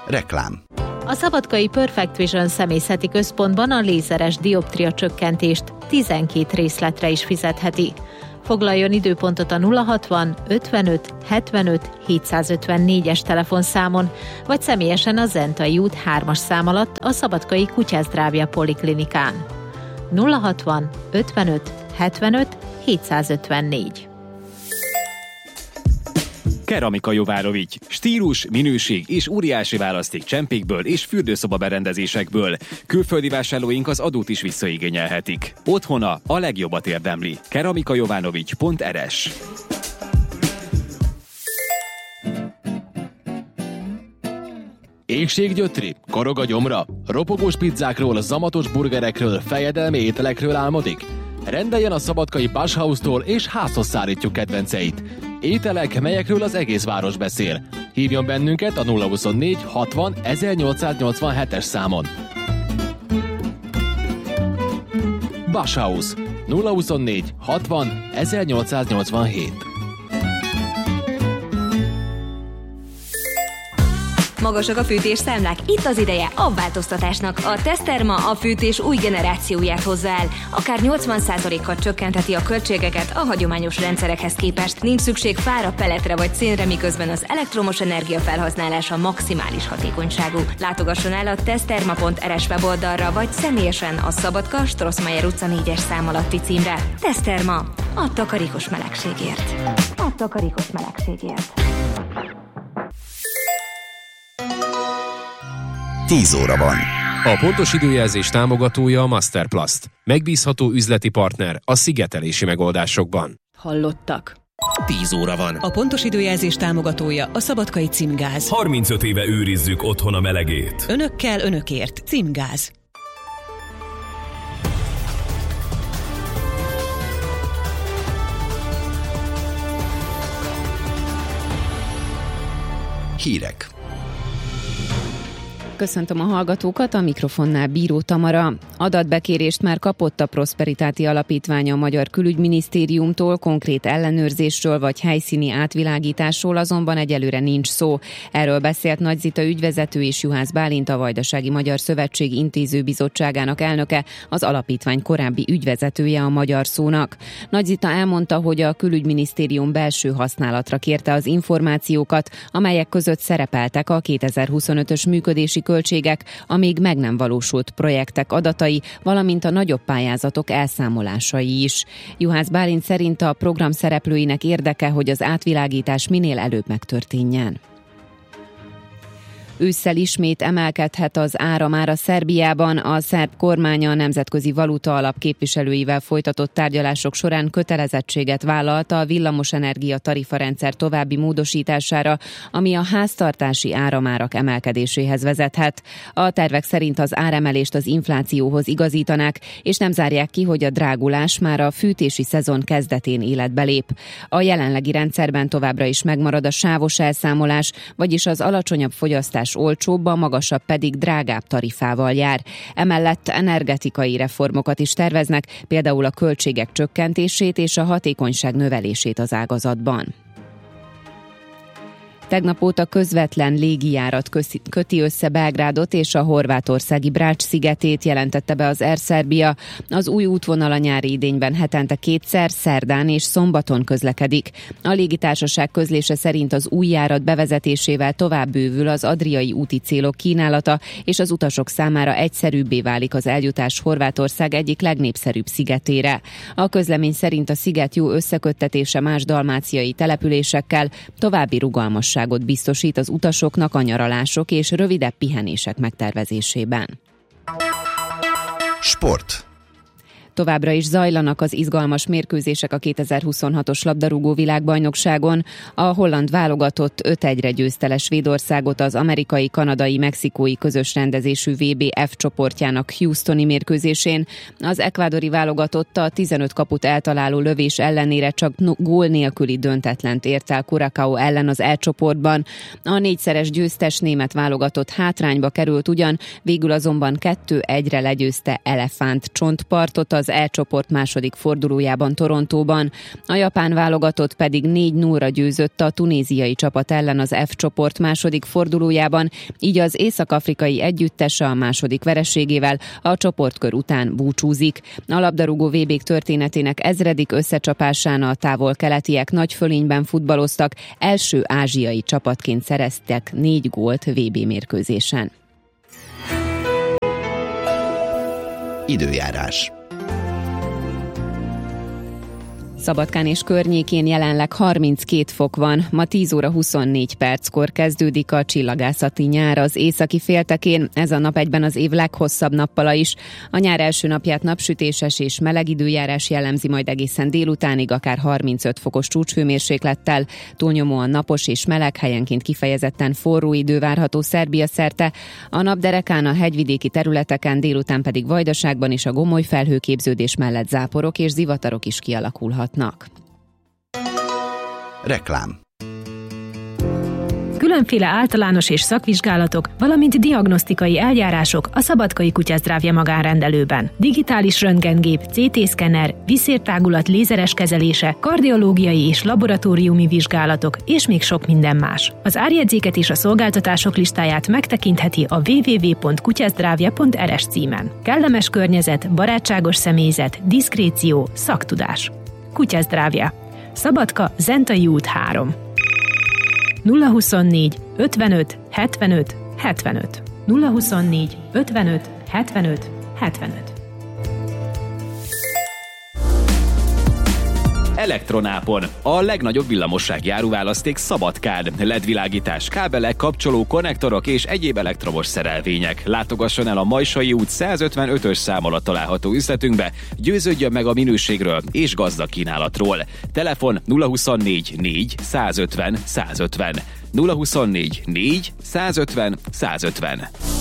Reklám. A szabadkai Perfect Vision személyzeti központban a lézeres dioptria csökkentést 12 részletre is fizetheti. Foglaljon időpontot a 060 55 75 754-es telefonszámon, vagy személyesen a Zentai út 3-as szám alatt a Szabadkai Kutyázdrávja Poliklinikán. 060 55 75 754. Keramika Jovárovics. Stílus, minőség és óriási választék csempékből és fürdőszoba berendezésekből. Külföldi vásárlóink az adót is visszaigényelhetik. Otthona a legjobbat érdemli. keramikajovanovics.rs. Éhséggyötri? Korog a gyomra? Ropogós pizzákról, zamatos burgerekről, fejedelmi ételekről álmodik? Rendeljen a szabadkai Basshaustól és házhoz szállítjuk kedvenceit. Ételek, melyekről az egész város beszél. Hívjon bennünket a 024 60 1887-es számon. Basshaus 024 60 1887. Magasak a fűtésszámlák? Itt az ideje a változtatásnak. A Teszterma a fűtés új generációját hozza el. Akár 80%-kal csökkentheti a költségeket a hagyományos rendszerekhez képest. Nincs szükség fára, pelletre vagy szénre, miközben az elektromos energia felhasználása maximális hatékonyságú. Látogasson el a teszterma.rs weboldalra, vagy személyesen a Szabadka Strossmayer utca 4-es szám alatti címre. Teszterma. A takarékos melegségért. A takarékos melegségért. 10 óra van. A pontos időjelzés támogatója a Masterplast. Megbízható üzleti partner a szigetelési megoldásokban. Hallottak. 10 óra van. A pontos időjelzés támogatója a Szabadkai Címgáz. 35 éve őrizzük otthon a melegét. Önökkel, önökért. Címgáz. Hírek. Köszöntöm a hallgatókat, a mikrofonnál Bíró Tamara. Adatbekérést már kapott a Prosperitáti Alapítvány a Magyar Külügyminisztériumtól, konkrét ellenőrzésről vagy helyszíni átvilágításról azonban egyelőre nincs szó. Erről beszélt Nagy Zita ügyvezető és Juhász Bálint, a Vajdasági Magyar Szövetség Intézőbizottságának elnöke, az alapítvány korábbi ügyvezetője a Magyar Szónak. Nagy Zita elmondta, hogy a Külügyminisztérium belső használatra kérte az információkat, amelyek között szerepeltek a 2025-ös működési költségek, a még meg nem valósult projektek adatai, valamint a nagyobb pályázatok elszámolásai is. Juhász Bálint szerint a program szereplőinek érdeke, hogy az átvilágítás minél előbb megtörténjen. Ősszel ismét emelkedhet az áramár a Szerbiában. A szerb kormány a Nemzetközi Valuta Alap képviselőivel folytatott tárgyalások során kötelezettséget vállalta a villamosenergia tarifarendszer további módosítására, ami a háztartási áramárak emelkedéséhez vezethet. A tervek szerint az áremelést az inflációhoz igazítanák, és nem zárják ki, hogy a drágulás már a fűtési szezon kezdetén életbe lép. A jelenlegi rendszerben továbbra is megmarad a sávos elszámolás, vagyis az alacsonyabb fogyasztás olcsóbb, a magasabb pedig drágább tarifával jár. Emellett energetikai reformokat is terveznek, például a költségek csökkentését és a hatékonyság növelését az ágazatban. Tegnap óta közvetlen légijárat köti össze Belgrádot és a horvátországi Brač szigetét, jelentette be az Air Serbia. Az új útvonal a nyári idényben hetente 2-szer, szerdán és szombaton közlekedik. A légitársaság közlése szerint az új járat bevezetésével tovább bővül az adriai úti célok kínálata, és az utasok számára egyszerűbbé válik az eljutás Horvátország egyik legnépszerűbb szigetére. A közlemény szerint a sziget jó összeköttetése más dalmáciai településekkel további rugalmasságot biztosít az utasoknak a nyaralások és rövidebb pihenések megtervezésében. Sport. Továbbra is zajlanak az izgalmas mérkőzések a 2026-os labdarúgó világbajnokságon. A holland válogatott 5-1-re győzte le Svédországot az amerikai, kanadai, mexikói közös rendezésű VB F csoportjának Houstoni mérkőzésén. Az ekvádori válogatott a 15 kaput eltaláló lövés ellenére csak gól nélküli döntetlent ért el Curaçao ellen az E csoportban. A 4-szeres győztes német válogatott hátrányba került ugyan, végül azonban 2-1-re legyőzte Elefánt Csontpartot az az E csoport második fordulójában Torontóban. A japán válogatott pedig 4-0-ra győzött a tunéziai csapat ellen az F csoport második fordulójában, így az észak-afrikai együttes a második vereségével a csoportkör után búcsúzik. A labdarúgó VB-k történetének ezredik összecsapásán a távol-keletiek nagy fölényben futballoztak, első ázsiai csapatként szereztek 4 gólt VB mérkőzésen. Időjárás. Szabadkán és környékén jelenleg 32 fok van, ma 10 óra 24 perckor kezdődik a csillagászati nyár az északi féltekén, ez a nap egyben az év leghosszabb nappala is. A nyár első napját napsütéses és meleg időjárás jellemzi, majd egészen délutánig akár 35 fokos csúcshőmérséklettel, túlnyomóan napos és meleg, helyenként kifejezetten forró idő várható Szerbia szerte. A nap derekán a hegyvidéki területeken, délután pedig Vajdaságban és a gomoly felhőképződés mellett záporok és zivatarok is kialakulhat. Reklám. Különféle általános és szakvizsgálatok, valamint diagnosztikai eljárások a Szabadkai Kutyasztráv magánrendelőben. Digitális röntgengép, CT-szkenner, viszértágulat lézeres kezelése, kardiológiai és laboratóriumi vizsgálatok, és még sok minden más. Az árjegyzéket és a szolgáltatások listáját megtekintheti a www.kutyasztravja.rs címen. Kellemes környezet, barátságos személyzet, diszkréció, szaktudás. Kutyasztravja. Szabadka, Zentai út 3. 024 55 75 75. 024 55 75 75. Elektronápon. A legnagyobb villamossági áruválaszték Szabadkán. LED-világítás, kábelek, kapcsoló, konnektorok és egyéb elektromos szerelvények. Látogasson el a Majsai út 155-ös szám alatt található üzletünkbe, győződjön meg a minőségről és gazdag kínálatról. Telefon 024 4 150 150. 024 4 150 150.